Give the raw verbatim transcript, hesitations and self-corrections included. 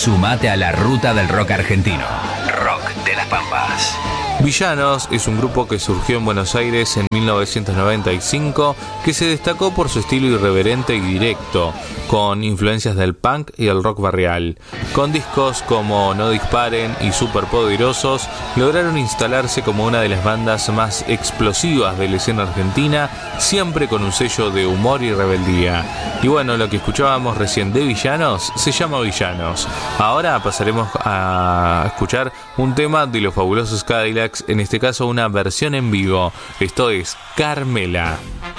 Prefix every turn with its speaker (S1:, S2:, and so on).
S1: Sumate a la ruta del rock argentino. Rock de las Pampas.
S2: Villanos es un grupo que surgió en Buenos Aires en mil novecientos noventa y cinco, que se destacó por su estilo irreverente y directo, con influencias del punk y el rock barrial. Con discos como No Disparen y Superpoderosos, lograron instalarse como una de las bandas más explosivas de la escena argentina, siempre con un sello de humor y rebeldía. Y bueno, lo que escuchábamos recién de Villanos se llama Villanos. Ahora pasaremos a escuchar un tema de los Fabulosos Cadillacs, en este caso una versión en vivo. Esto es Carmela.